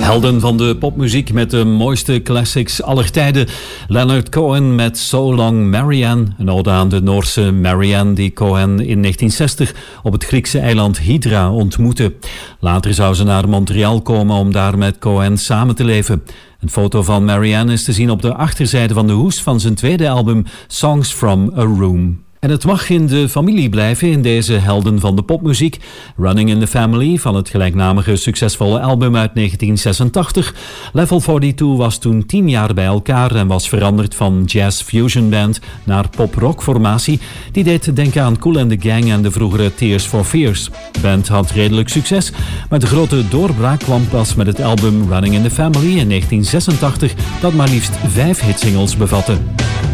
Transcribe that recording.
Helden van de popmuziek met de mooiste classics aller tijden. Leonard Cohen met So Long Marianne. Een ode aan de Noorse Marianne die Cohen in 1960 op het Griekse eiland Hydra ontmoette. Later zou ze naar Montreal komen om daar met Cohen samen te leven. Een foto van Marianne is te zien op de achterzijde van de hoes van zijn tweede album Songs from a Room. En het mag in de familie blijven in deze helden van de popmuziek. Running in the Family van het gelijknamige succesvolle album uit 1986. Level 42 was toen 10 jaar bij elkaar en was veranderd van jazz-fusion band naar pop-rock formatie. Die deed denken aan Kool and the Gang en de vroegere Tears for Fears. De band had redelijk succes, maar de grote doorbraak kwam pas met het album Running in the Family in 1986, dat maar liefst 5 hitsingles bevatte.